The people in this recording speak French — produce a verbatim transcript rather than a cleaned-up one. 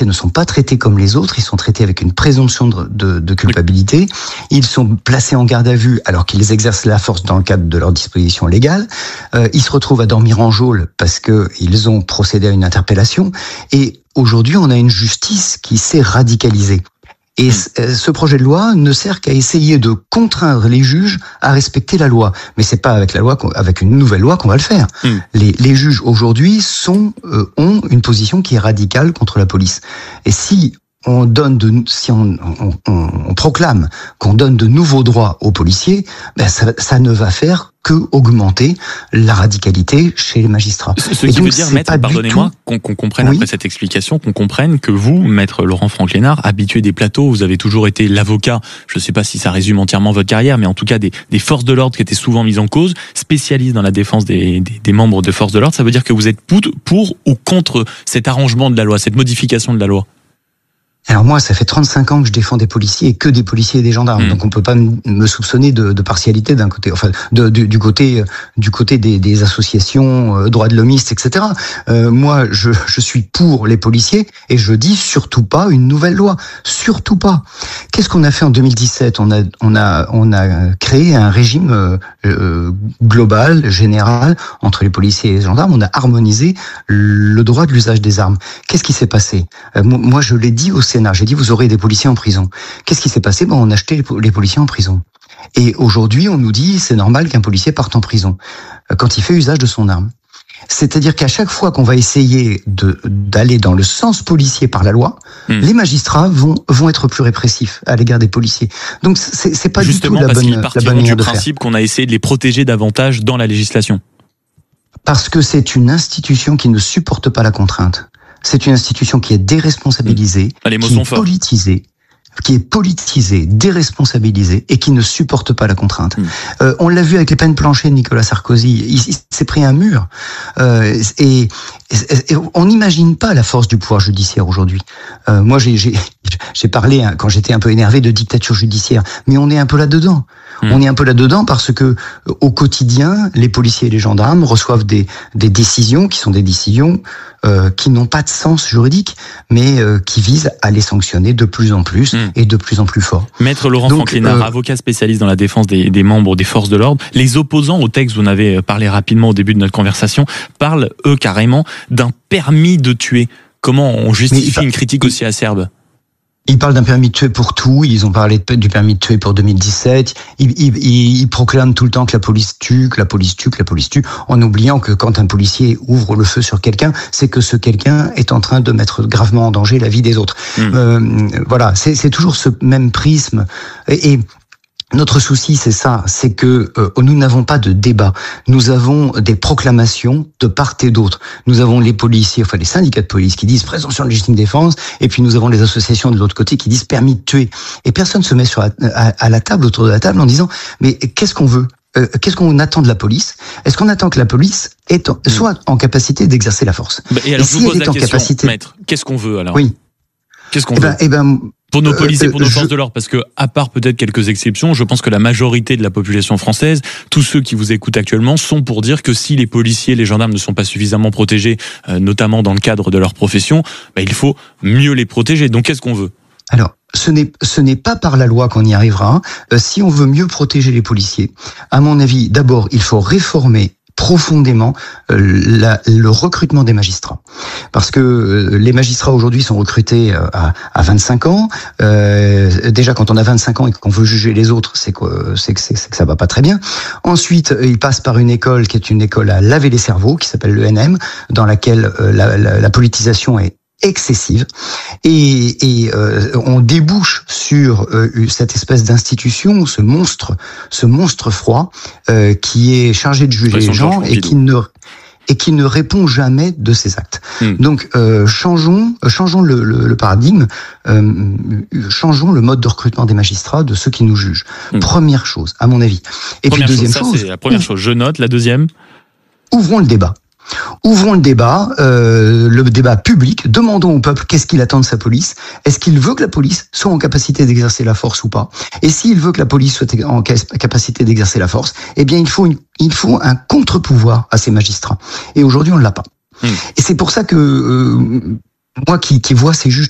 policiers ne sont pas traités comme les autres, ils sont traités avec une présomption de, de, de culpabilité, ils sont placés en garde à vue alors qu'ils exercent la force dans le cadre de leurs dispositions légales, euh, ils se retrouvent à dormir en geôle parce qu'ils ont procédé à une interpellation, et aujourd'hui on a une justice qui s'est radicalisée. Et ce projet de loi ne sert qu'à essayer de contraindre les juges à respecter la loi. Mais c'est pas avec la loi, avec une nouvelle loi qu'on va le faire. Mm. Les, les juges aujourd'hui sont, euh, ont une position qui est radicale contre la police. Et si on donne de, si on, on, on, on proclame qu'on donne de nouveaux droits aux policiers, ben ça, ça ne va faire que augmenter la radicalité chez les magistrats. Ce, ce qui donc, veut dire, maître, pardonnez-moi, qu'on, qu'on comprenne oui. après cette explication, qu'on comprenne que vous, maître Laurent Franck-Lénard, habitué des plateaux, vous avez toujours été l'avocat, je ne sais pas si ça résume entièrement votre carrière, mais en tout cas des, des forces de l'ordre qui étaient souvent mises en cause, spécialiste dans la défense des, des, des membres de forces de l'ordre, ça veut dire que vous êtes pour, pour ou contre cet arrangement de la loi, cette modification de la loi? Alors moi, ça fait trente-cinq ans que je défends des policiers et que des policiers et des gendarmes. Mmh. Donc on peut pas me soupçonner de, de partialité d'un côté, enfin de, de, du côté du côté des, des associations euh, droits de l'homiste, et cetera. Euh, moi, je, je suis pour les policiers et je dis surtout pas une nouvelle loi, surtout pas. Qu'est-ce qu'on a fait en deux mille dix-sept ? On a on a on a créé un régime euh, euh, global, général entre les policiers et les gendarmes. On a harmonisé le droit de l'usage des armes. Qu'est-ce qui s'est passé ? euh, Moi, je l'ai dit au Sénat, j'ai dit vous aurez des policiers en prison. Qu'est-ce qui s'est passé ? Ben, on a acheté les, les policiers en prison. Et aujourd'hui, on nous dit c'est normal qu'un policier parte en prison quand il fait usage de son arme. C'est-à-dire qu'à chaque fois qu'on va essayer de, d'aller dans le sens policier par la loi, mmh. les magistrats vont, vont être plus répressifs à l'égard des policiers. Donc c'est, c'est pas Justement, du tout la bonne, parce qu'ils la bonne manière du de faire. principe qu'on a essayé de les protéger davantage dans la législation. Parce que c'est une institution qui ne supporte pas la contrainte. C'est une institution qui est déresponsabilisée, mmh. qui est politisée, qui est politisée, déresponsabilisée et qui ne supporte pas la contrainte. Mmh. Euh, on l'a vu avec les peines planchées de Nicolas Sarkozy. Il, il s'est pris un mur. Euh, et, et, et on n'imagine pas la force du pouvoir judiciaire aujourd'hui. Euh, moi, j'ai, j'ai, j'ai parlé hein, quand j'étais un peu énervé de dictature judiciaire, mais on est un peu là-dedans. Mmh. On est un peu là-dedans parce que au quotidien, les policiers et les gendarmes reçoivent des, des décisions qui sont des décisions euh, qui n'ont pas de sens juridique, mais euh, qui visent à les sanctionner de plus en plus mmh. et de plus en plus fort. Maître Laurent Franck-Lénard, euh, avocat spécialiste dans la défense des, des membres des forces de l'ordre, les opposants au texte, vous en avez parlé rapidement au début de notre conversation, parlent eux carrément d'un permis de tuer. Comment on justifie il, une critique il, aussi acerbe ? Ils parlent d'un permis de tuer pour tout, ils ont parlé du permis de tuer pour deux mille dix-sept, ils, ils, ils proclament tout le temps que la police tue, que la police tue, que la police tue, en oubliant que quand un policier ouvre le feu sur quelqu'un, c'est que ce quelqu'un est en train de mettre gravement en danger la vie des autres. Mmh. Euh, voilà, c'est, c'est toujours ce même prisme. Et, et notre souci, c'est ça, c'est que euh, nous n'avons pas de débat. Nous avons des proclamations de part et d'autre. Nous avons les policiers, enfin les syndicats de police qui disent présomption de légitime défense, et puis nous avons les associations de l'autre côté qui disent permis de tuer. Et personne se met sur la, à, à la table, autour de la table, en disant mais qu'est-ce qu'on veut ? Euh, qu'est-ce qu'on attend de la police ? Est-ce qu'on attend que la police est en, soit en capacité d'exercer la force ? Et alors et je si vous pose la question, capacité... maître, qu'est-ce qu'on veut alors ? Oui. Qu'est-ce qu'on eh veut ben, eh ben, Pour nos policiers, euh, pour nos je... forces de l'ordre, parce que, à part peut-être quelques exceptions, je pense que la majorité de la population française, tous ceux qui vous écoutent actuellement, sont pour dire que si les policiers, les gendarmes ne sont pas suffisamment protégés, euh, notamment dans le cadre de leur profession, bah, il faut mieux les protéger. Donc, qu'est-ce qu'on veut ? Alors, ce n'est, ce n'est pas par la loi qu'on y arrivera. Euh, si on veut mieux protéger les policiers, à mon avis, d'abord, il faut réformer profondément euh, la, le recrutement des magistrats. Parce que euh, les magistrats aujourd'hui sont recrutés euh, à, à vingt-cinq ans. Euh, déjà, quand on a vingt-cinq ans et qu'on veut juger les autres, c'est que, c'est, que, c'est, c'est que ça va pas très bien. Ensuite, ils passent par une école qui est une école à laver les cerveaux, qui s'appelle l'E N M, dans laquelle euh, la, la, la politisation est excessive, et, et euh, on débouche sur euh, cette espèce d'institution, ce monstre, ce monstre froid euh, qui est chargé de juger les gens et qui ne et qui ne répond jamais de ses actes. Mmh. Donc euh, changeons, changeons le, le, le paradigme, euh, changeons le mode de recrutement des magistrats, de ceux qui nous jugent. Mmh. Première chose, à mon avis. Et première puis deuxième chose, ça, chose, c'est la première chose. Je note. La deuxième. Ouvrons le débat. Ouvrons le débat, euh, le débat public. Demandons au peuple qu'est-ce qu'il attend de sa police. Est-ce qu'il veut que la police soit en capacité d'exercer la force ou pas ? Et s'il veut que la police soit en capacité d'exercer la force, eh bien il faut une, il faut un contre-pouvoir à ces magistrats. Et aujourd'hui on ne l'a pas. Mmh. Et c'est pour ça que euh, moi qui, qui vois ces juges